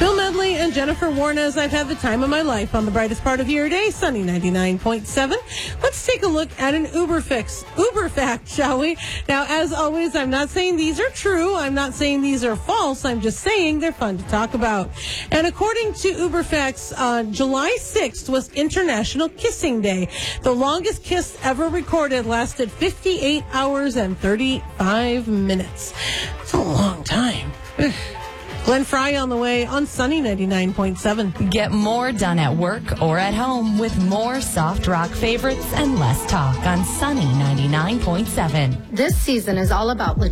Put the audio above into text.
Bill Medley and Jennifer Warnes, I've had the time of my life on the brightest part of your day, Sunny 99.7. Let's take a look at an Uber fact, shall we? Now, as always, I'm not saying these are true. I'm not saying these are false. I'm just saying they're fun to talk about. And according to Uber facts, July 6th was International Kissing Day. The longest kiss ever recorded lasted 58 hours and 35 minutes. It's a long time. Glenn Fry on the way on Sunny 99.7. Get more done at work or at home with more soft rock favorites and less talk on Sunny 99.7. This season is all about